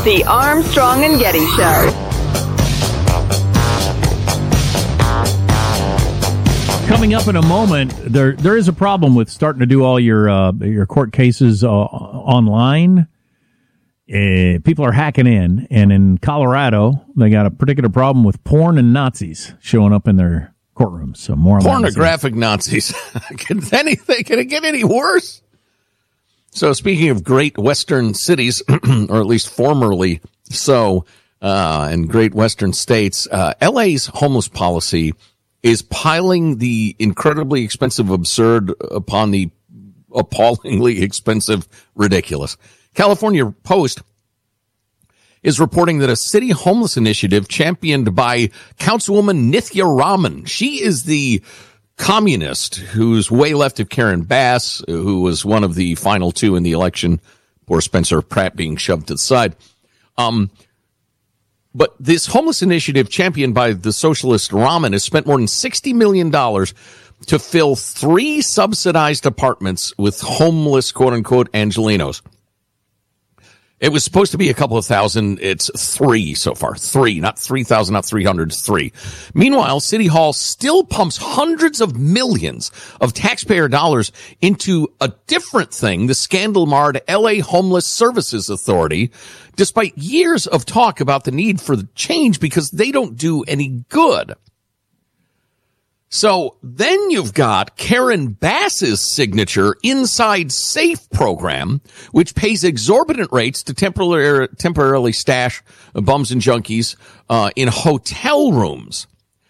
The Armstrong and Getty Show. Coming up in a moment, there is a problem with starting to do all your court cases online. People are hacking in, and in Colorado, they got a particular problem with porn and Nazis showing up in their courtrooms. So more on pornographic Nazis. Can it get any worse? So speaking of great Western cities, or at least formerly so, in great Western states, LA's homeless policy is piling the incredibly expensive absurd upon the appallingly expensive ridiculous. California Post is reporting that a city homeless initiative championed by Councilwoman Nithya Raman. She is the communist who's way left of Karen Bass, who was one of the final two in the election. Poor Spencer Pratt being shoved to the side. But this homeless initiative championed by the socialist Raman has spent more than $60 million to fill 3 subsidized apartments with homeless, quote-unquote, Angelenos. It was supposed to be a couple of thousand. It's 3 so far. 3, not 3,000, not 300, 3. Meanwhile, City Hall still pumps hundreds of millions of taxpayer dollars into a different thing, the scandal-marred LA Homeless Services Authority, despite years of talk about the need for the change because they don't do any good. So then you've got Karen Bass's signature Inside Safe program, which pays exorbitant rates to temporarily stash bums and junkies in hotel rooms.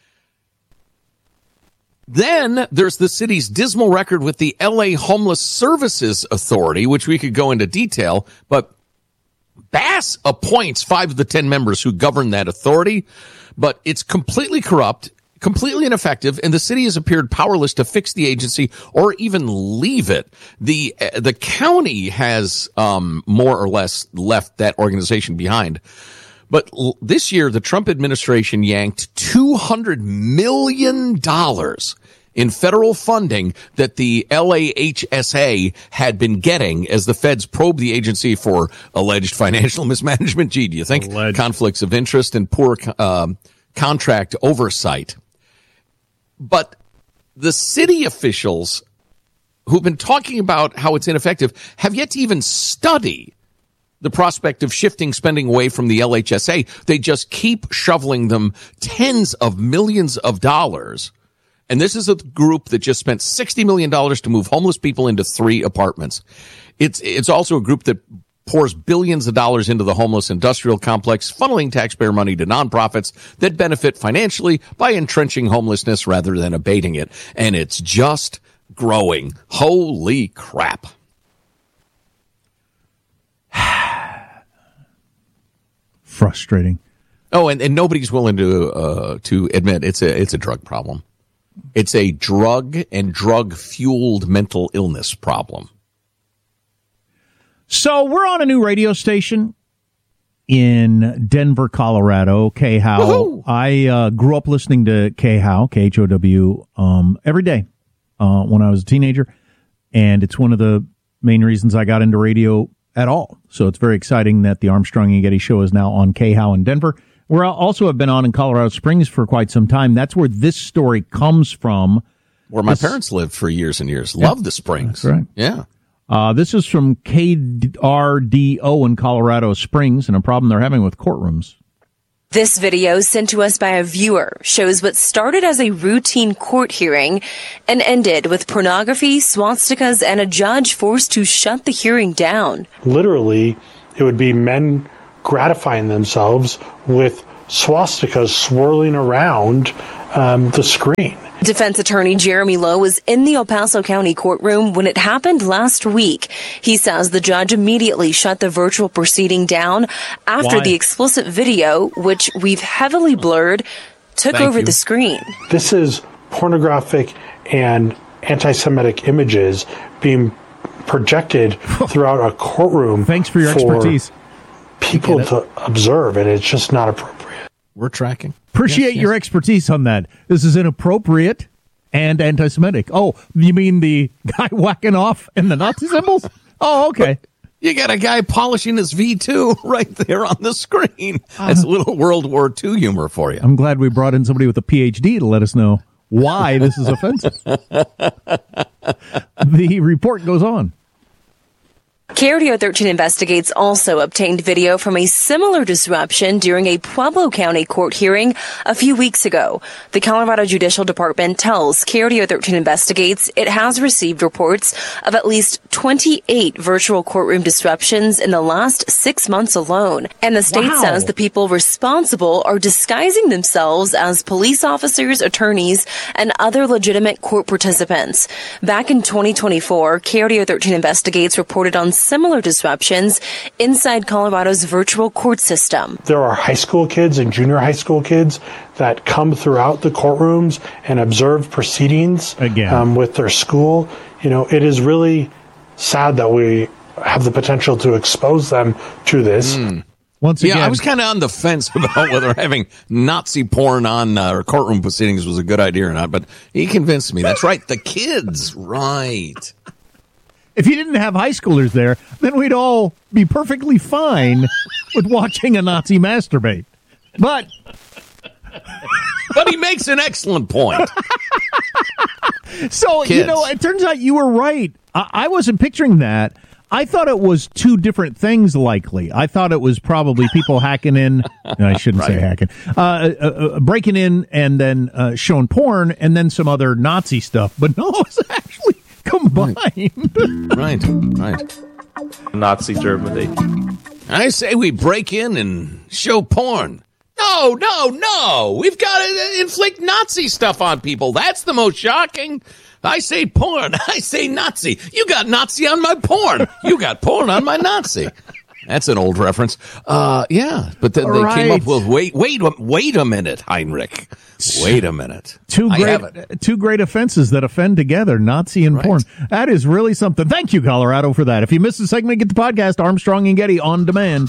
Then there's the city's dismal record with the LA Homeless Services Authority, which we could go into detail, but Bass appoints 5 of the 10 members who govern that authority, but it's completely corrupt, completely ineffective, and the city has appeared powerless to fix the agency or even leave it. The county has more or less left that organization behind. But this year, the Trump administration yanked $200 million in federal funding that the LAHSA had been getting as the feds probe the agency for alleged financial mismanagement. Gee, do you think conflicts of interest and poor contract oversight? But the city officials who've been talking about how it's ineffective have yet to even study the prospect of shifting spending away from the LHSA. They just keep shoveling them tens of millions of dollars. And this is a group that just spent $60 million to move homeless people into 3 apartments. It's also a group that pours billions of dollars into the homeless industrial complex, funneling taxpayer money to nonprofits that benefit financially by entrenching homelessness rather than abating it. And it's just growing. Holy crap. Frustrating. Oh, and nobody's willing to admit it's a drug problem. It's a drug and drug-fueled mental illness problem. So we're on a new radio station in Denver, Colorado, KHOW. Woo-hoo! I grew up listening to KHOW, KHOW, every day when I was a teenager, and it's one of the main reasons I got into radio at all. So it's very exciting that the Armstrong and Getty Show is now on KHOW in Denver. We also have been on in Colorado Springs for quite some time. That's where this story comes from. Where my parents lived for years and years. Yeah. Love the Springs. That's right. Yeah. This is from KRDO in Colorado Springs and a problem they're having with courtrooms. This video sent to us by a viewer shows what started as a routine court hearing and ended with pornography, swastikas, and a judge forced to shut the hearing down. Literally, it would be men gratifying themselves with swastikas swirling around the screen. Defense attorney Jeremy Lowe was in the El Paso County courtroom when it happened last week. He says the judge immediately shut the virtual proceeding down after the explicit video, which we've heavily blurred, took over the screen. This is pornographic and anti-Semitic images being projected throughout a courtroom. Thanks for your expertise. People to observe, and it's just not appropriate. We're tracking. Appreciate your expertise on that. This is inappropriate and anti-Semitic. Oh, you mean the guy whacking off in the Nazi symbols? Oh, okay. You got a guy polishing his V2 right there on the screen. That's a little World War II humor for you. I'm glad we brought in somebody with a PhD to let us know why this is offensive. The report goes on. KRDO 13 Investigates also obtained video from a similar disruption during a Pueblo County court hearing a few weeks ago. The Colorado Judicial Department tells KRDO 13 Investigates it has received reports of at least 28 virtual courtroom disruptions in the last 6 months alone. And the state says the people responsible are disguising themselves as police officers, attorneys, and other legitimate court participants. Back in 2024, KRDO 13 Investigates reported on similar disruptions inside Colorado's virtual court system. There are high school kids and junior high school kids that come throughout the courtrooms and observe proceedings with their school. You know, it is really sad that we have the potential to expose them to this. Once again, I was kind of on the fence about whether having Nazi porn on or courtroom proceedings was a good idea or not, but he convinced me. That's right, the kids, right. If you didn't have high schoolers there, then we'd all be perfectly fine with watching a Nazi masturbate. But he makes an excellent point. So, Kids. you know, it turns out you were right. I wasn't picturing that. I thought it was two different things, likely. I thought it was probably people hacking in. No, I shouldn't say hacking. Breaking in and then showing porn and then some other Nazi stuff. But no, it was actually combined. Right. Nazi Germany. I say we break in and show porn. No. We've got to inflict Nazi stuff on people. That's the most shocking. I say porn. I say Nazi. You got Nazi on my porn. You got porn on my Nazi. That's an old reference. Yeah, but then they came up with, wait a minute, Heinrich. Wait a minute. Two great offenses that offend together, Nazi and porn. That is really something. Thank you, Colorado, for that. If you missed the segment, get the podcast, Armstrong and Getty, on demand.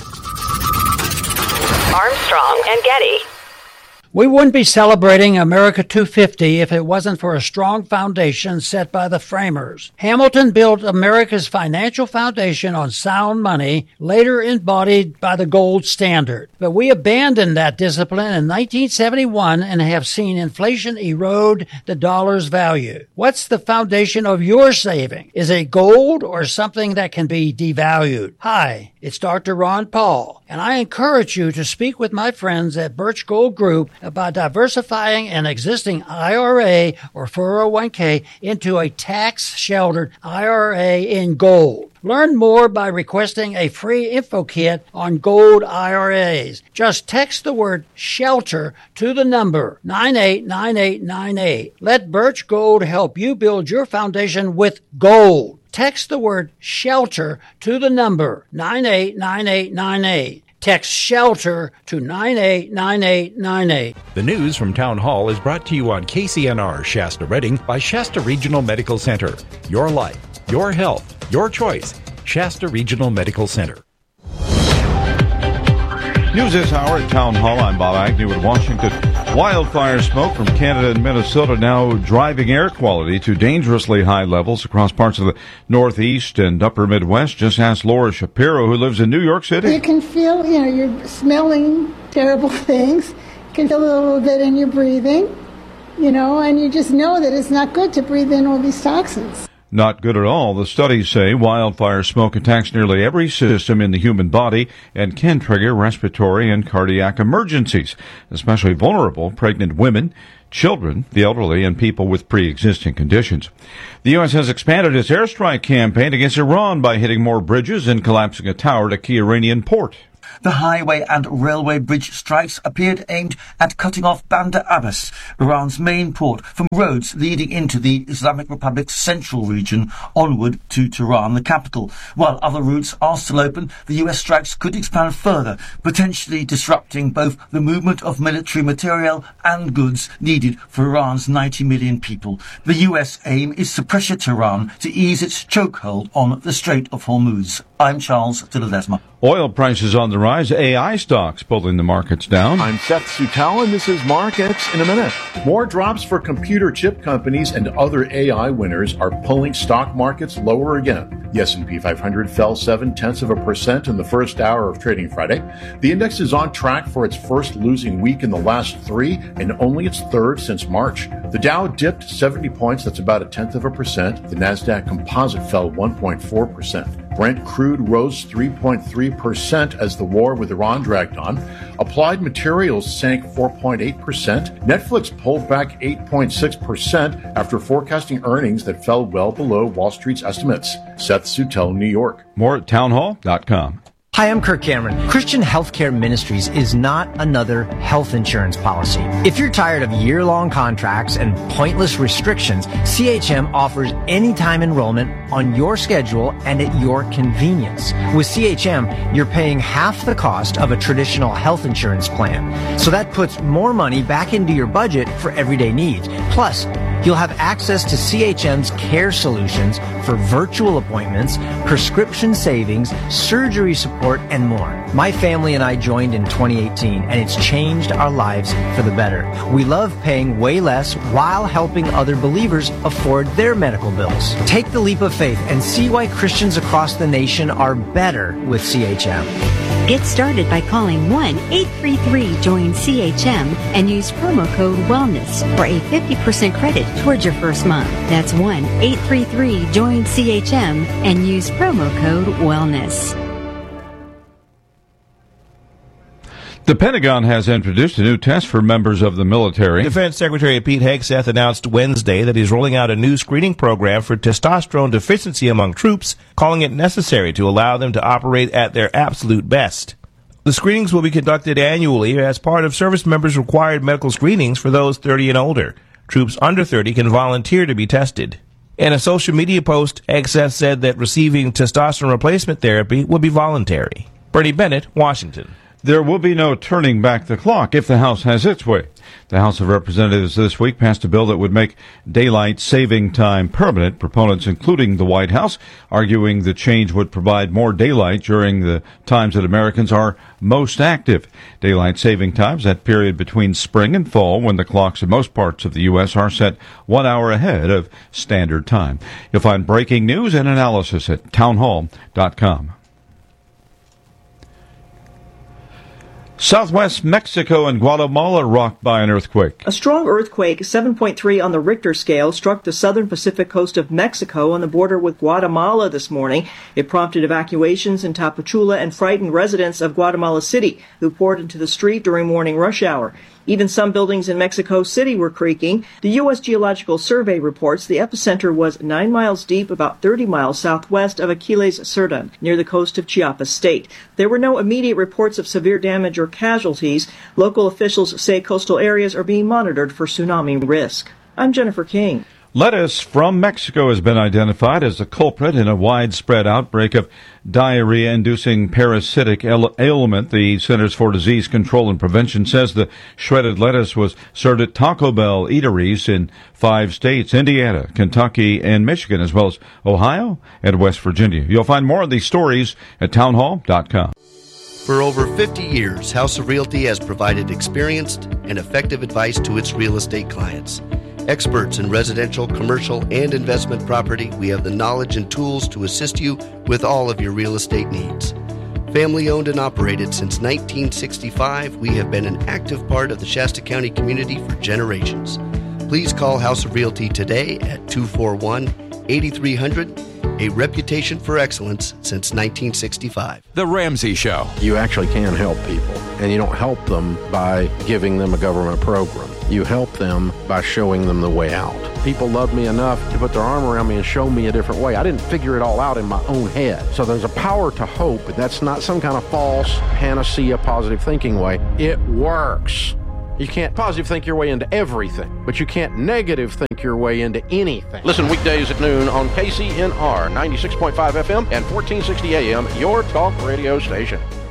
Armstrong and Getty. We wouldn't be celebrating America 250 if it wasn't for a strong foundation set by the framers. Hamilton built America's financial foundation on sound money, later embodied by the gold standard. But we abandoned that discipline in 1971 and have seen inflation erode the dollar's value. What's the foundation of your saving? Is it gold or something that can be devalued? Hi, it's Dr. Ron Paul, and I encourage you to speak with my friends at Birch Gold Group about diversifying an existing IRA or 401k into a tax-sheltered IRA in gold. Learn more by requesting a free info kit on gold IRAs. Just text the word SHELTER to the number 989898. Let Birch Gold help you build your foundation with gold. Text the word SHELTER to the number 989898. Text SHELTER to 989898. The news from Town Hall is brought to you on KCNR Shasta Redding by Shasta Regional Medical Center. Your life, your health, your choice. Shasta Regional Medical Center. News this hour at Town Hall. I'm Bob Agnew in Washington. Wildfire smoke from Canada and Minnesota now driving air quality to dangerously high levels across parts of the Northeast and Upper Midwest. Just ask Laura Shapiro, who lives in New York City. You can feel, you're smelling terrible things. You can feel a little bit in your breathing, and you just know that it's not good to breathe in all these toxins. Not good at all. The studies say wildfire smoke attacks nearly every system in the human body and can trigger respiratory and cardiac emergencies, especially vulnerable pregnant women, children, the elderly, and people with pre-existing conditions. The U.S. has expanded its airstrike campaign against Iran by hitting more bridges and collapsing a tower at a key Iranian port. The highway and railway bridge strikes appeared aimed at cutting off Bandar Abbas, Iran's main port, from roads leading into the Islamic Republic's central region onward to Tehran, the capital. While other routes are still open, the US strikes could expand further, potentially disrupting both the movement of military material and goods needed for Iran's 90 million people. The US aim is to pressure Tehran to ease its chokehold on the Strait of Hormuz. I'm Charles de Ledesma. Oil prices on the rise. AI stocks pulling the markets down. I'm Seth Sutell, and this is Markets in a Minute. More drops for computer chip companies and other AI winners are pulling stock markets lower again. The S&P 500 fell 0.7% in the first hour of trading Friday. The index is on track for its first losing week in the last 3 and only its third since March. The Dow dipped 70 points, that's about 0.1%. The Nasdaq Composite fell 1.4%. Brent crude rose 3.3% as the war with Iran dragged on. Applied Materials sank 4.8%. Netflix pulled back 8.6% after forecasting earnings that fell well below Wall Street's estimates. Seth Sutell, New York. More at townhall.com. Hi, I'm Kirk Cameron. Christian Healthcare Ministries is not another health insurance policy. If you're tired of year-long contracts and pointless restrictions, CHM offers anytime enrollment on your schedule and at your convenience. With CHM, you're paying half the cost of a traditional health insurance plan. So that puts more money back into your budget for everyday needs. Plus, you'll have access to CHM's care solutions for virtual appointments, prescription savings, surgery support, and more. My family and I joined in 2018, and it's changed our lives for the better. We love paying way less while helping other believers afford their medical bills. Take the leap of faith and see why Christians across the nation are better with CHM. Get started by calling 1-833-JOIN-CHM and use promo code WELLNESS for a 50% credit towards your first month. That's 1-833-JOIN-CHM and use promo code WELLNESS. The Pentagon has introduced a new test for members of the military. Defense Secretary Pete Hegseth announced Wednesday that he's rolling out a new screening program for testosterone deficiency among troops, calling it necessary to allow them to operate at their absolute best. The screenings will be conducted annually as part of service members' required medical screenings for those 30 and older. Troops under 30 can volunteer to be tested. In a social media post, Hegseth said that receiving testosterone replacement therapy will be voluntary. Bernie Bennett, Washington. There will be no turning back the clock if the House has its way. The House of Representatives this week passed a bill that would make daylight saving time permanent. Proponents, including the White House, arguing the change would provide more daylight during the times that Americans are most active. Daylight saving times, that period between spring and fall when the clocks in most parts of the U.S. are set 1 hour ahead of standard time. You'll find breaking news and analysis at townhall.com. Southwest Mexico and Guatemala rocked by an earthquake. A strong earthquake, 7.3 on the Richter scale, struck the southern Pacific coast of Mexico on the border with Guatemala this morning. It prompted evacuations in Tapachula and frightened residents of Guatemala City, who poured into the street during morning rush hour. Even some buildings in Mexico City were creaking. The U.S. Geological Survey reports the epicenter was 9 miles deep, about 30 miles southwest of Aquiles Cerdán, near the coast of Chiapas State. There were no immediate reports of severe damage or casualties. Local officials say coastal areas are being monitored for tsunami risk. I'm Jennifer King. Lettuce from Mexico has been identified as the culprit in a widespread outbreak of diarrhea-inducing parasitic ailment. The Centers for Disease Control and Prevention says the shredded lettuce was served at Taco Bell eateries in 5 states, Indiana, Kentucky, and Michigan, as well as Ohio and West Virginia. You'll find more of these stories at townhall.com. For over 50 years, House of Realty has provided experienced and effective advice to its real estate clients. Experts in residential, commercial, and investment property, we have the knowledge and tools to assist you with all of your real estate needs. Family owned and operated since 1965, we have been an active part of the Shasta County community for generations. Please call House of Realty today at 241-8300, a reputation for excellence since 1965. The Ramsey Show. You actually can help people, and you don't help them by giving them a government program. You help them by showing them the way out. People love me enough to put their arm around me and show me a different way. I didn't figure it all out in my own head. So there's a power to hope, but that's not some kind of false panacea positive thinking way. It works. You can't positive think your way into everything, but you can't negative think your way into anything. Listen weekdays at noon on KCNR 96.5 FM and 1460 AM, your talk radio station.